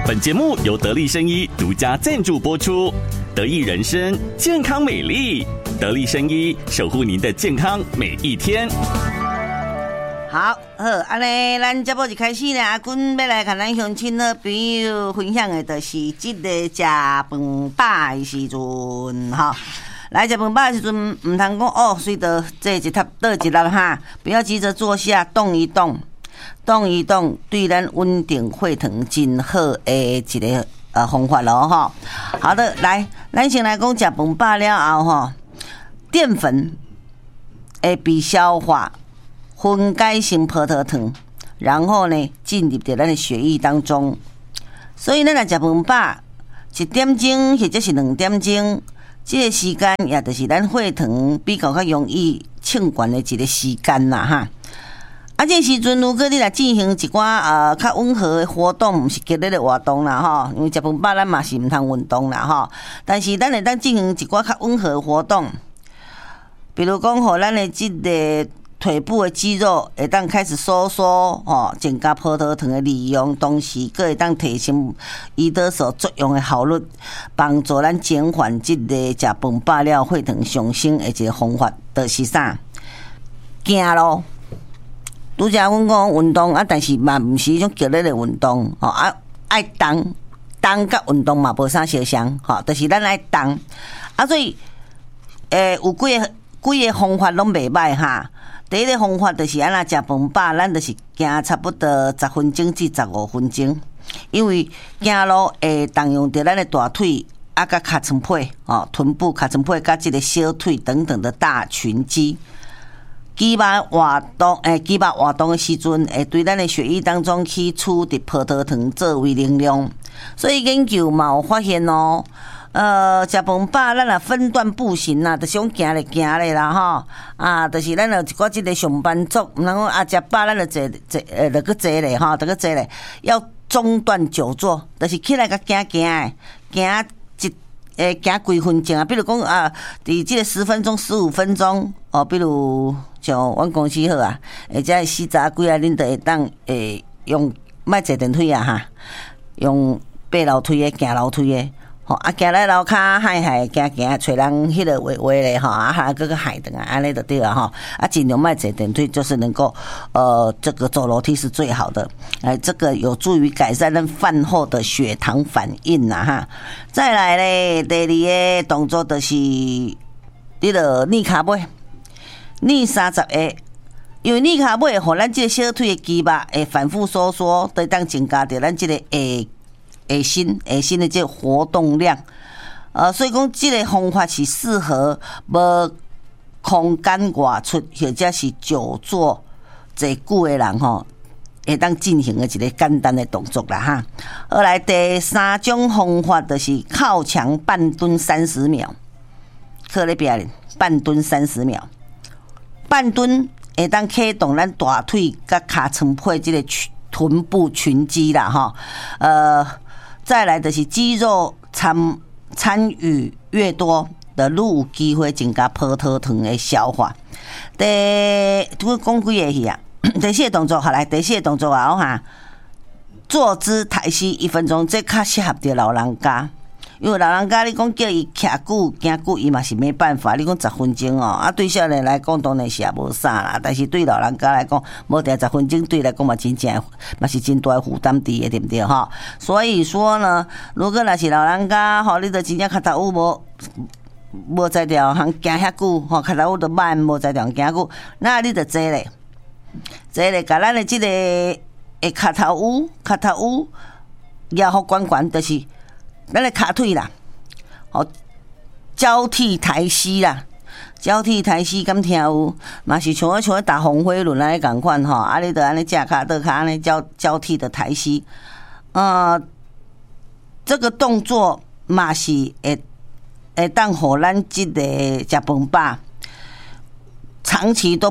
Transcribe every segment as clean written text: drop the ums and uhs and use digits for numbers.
本节目由得力生医独家赞助播出，得益人生健康美丽，得力生医守护您的健康每一天。 好，安尼咱节目就开始呢。阿君要来跟咱乡亲好朋友分享的，就是这个食饭饱的时阵，哈。来食饭饱的时阵，唔通讲哦，随着这一塔倒一落哈，不要急着坐下，动一动，动一动，对咱稳定血糖真好的一个方法咯哈。好的，来，咱先来讲食饭饱了后哈，淀粉会被消化，分解成葡萄糖，然后呢进入到咱的血液当中。所以咱若食饭饱，1点钟或者是2点钟。这个时间也就是咱血糖比较容易称悬的一个时间啦哈。这时阵如果你来进行一寡较温和的活动，不是激烈的活动啦哈，因为食饭饱咱嘛是唔通运动啦哈。但是咱会当进行一寡较温和的活动，比如讲，互咱的这个腿部的肌肉会当开始收缩哦，增加葡萄糖的利用，同时佫会当提升胰岛素作用的效率，帮助咱减缓这个食饭饱了血糖上升的一个方法，就是啥？行咯。拄则阮讲运动啊，但是嘛毋是迄种激烈的运动哦，爱动甲运动嘛无啥相像吼，就是咱爱动所以有几个方法拢袂歹哈。第一个方法就是安那食饭饱，咱就是行差不多10分钟至15分钟，因为行路会动用到咱的大腿甲尻川皮臀部、尻川皮甲这个小腿等等的大群肌。肌肉活动的时阵，会对咱的血液当中去储入葡萄糖作为能量。所以研究嘛有发现哦。食饭饱，咱若分段步行啦，就是讲行咧啦吼，就是咱有一寡即个上班族，毋通讲食饱，咱就坐坐咧吼，就去坐咧，要中断久坐，就是起来甲行几分钟啊，比如讲伫即个10分钟、15分钟哦，比如像阮公司好啊，或者4早几啊，恁就会当用莫坐电梯啊哈，用爬楼梯的、行楼梯的。行来楼骹海行，找人迄个话咧吼，还搁海等安尼就对了吼。尽量莫坐电梯，就是能够这个走楼梯是最好的。这个有助于改善咱饭后的血糖反应啦哈。再来咧，第二个动作就是你著逆骹尾，逆30下。因为逆骹尾，互咱这个小腿的肌肉会反复收缩，会当增加着咱这个下身的这个活动量，所以讲这个方法是适合无空间外出或者是久坐坐久的人吼，会当进行的一个简单的动作啦哈。后来第3种方法就是靠墙半蹲30秒，靠咧壁咧半蹲30秒，半蹲会当启动咱大腿甲尻川皮这个臀部群肌啦哈，再来就是肌肉参与越多的，愈有机会增加葡萄糖的消化。我讲几个去啊？第4个动作，好来，第4个动作啊哈，坐姿抬膝1分钟，这较适合着老人家。因为老人家你讲叫伊徛久行久，伊嘛是没办法。你讲10分钟哦，对少年来讲当然是也无啥啦，但是对老人家来讲，无定10分钟对来讲嘛真正嘛是真大的负担伫的，对不对哈？所以说呢，如果若是老人家吼，你都真正脚头有无在条行行遐久吼，脚头有都慢，无在条行久，那你就坐咧，甲咱的这个脚头有也好管，就是咱的骹腿啦，交替抬膝啦，交替抬膝敢听有？嘛是像打红灰轮安尼共款吼，你就安尼架骹倒骹安尼交替的抬膝，这个动作嘛是会当互咱这个食饭饱，长期都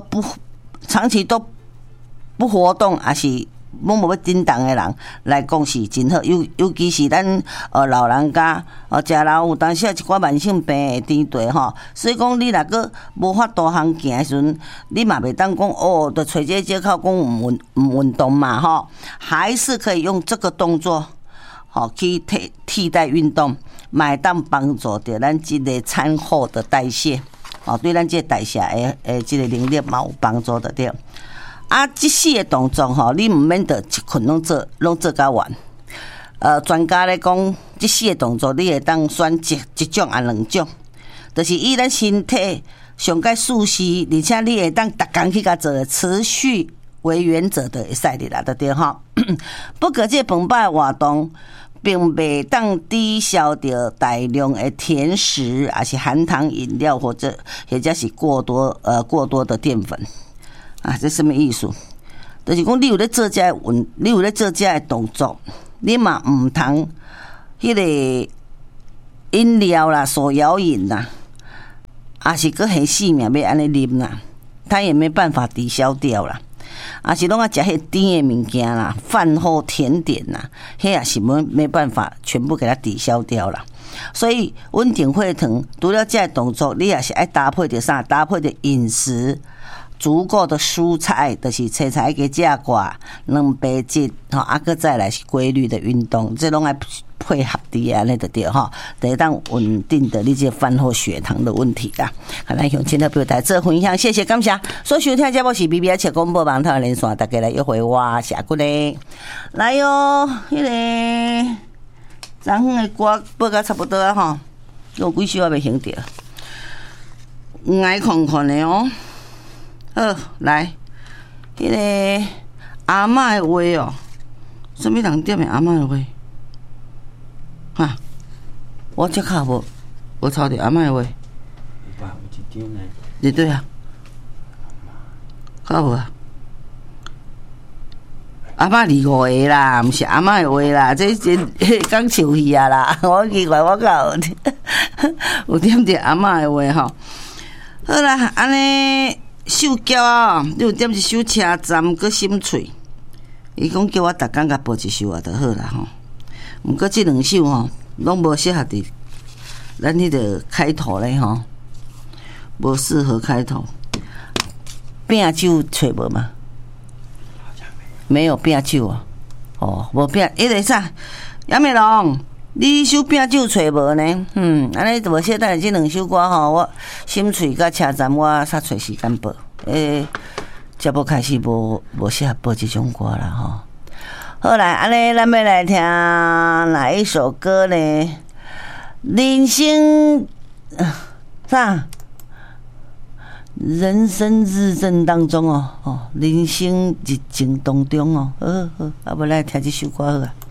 不活动，还是冇要振动的人来讲是真好，尤其是咱老人家食老有当时一寡慢性病会颠倒吼，所以讲你若个无法度行行的时阵，你嘛袂当讲就找这借口讲唔运动嘛吼，还是可以用这个动作去替代运动，嘛会当帮助着咱即个餐后的代谢，对咱即个代谢诶即个能力嘛有帮助的对。即4个动作你毋免得一困拢做甲完。专家咧讲，即4个动作你会当选一种啊2种，就是以咱身体上界舒适，而且你会当逐工去甲做，持续为原则的会使的啦，对吼。不过这饭饱活动并袂当抵消掉大量的甜食，还是含糖饮料，或者是过多的淀粉这什么意思？就是讲你有咧做这你有咧做这的动作，你嘛唔通迄个饮料啦、手摇饮啦，还是个黑死命要安尼啉啦，它也没办法抵消掉啦。是拢食迄甜的物件啦，饭后甜点啦，迄也是没办法全部给它抵消掉啦。所以稳定血糖，除了这动作，你也是爱搭配着啥？搭配着饮食。足够的蔬菜，就是青菜给食寡，蛋白质搁再来是规律的运动，这拢爱配合的安尼就对得当稳定的你这饭后血糖的问题啦。好，咱向亲的朋友来做分享，谢谢感谢。所收听节目是 BBS 切广播网台连线，大家来约会我下骨咧，来哟，迄个昨昏的歌播到差不多啊有几首还未行着，爱看看的哦。好，来，迄个阿嬷的话什么人点的阿嬷的话？我这卡无抄着阿嬷的话。你对啊？靠无啊？阿嬷25个啦，毋是阿嬷的话啦，这讲笑戏啊啦！我奇怪，我靠，有点着阿嬷的话好啦，安尼。手脚你有点一首车站搁心碎，伊讲叫我逐工甲播一首就好啦毋过这2首拢无适合伫咱迄个开头咧无适合开头。饼酒找无嘛？没有饼酒无饼，迄个啥？杨美龙，你首饼酒找无呢？安尼就无适当这2首歌我心碎甲车站我煞找时间播。节目开始无适合播这种歌啦好来，安尼咱要来听哪一首歌呢？人生啥？人生日正当中人生日正当中好，我来听这首歌好啊。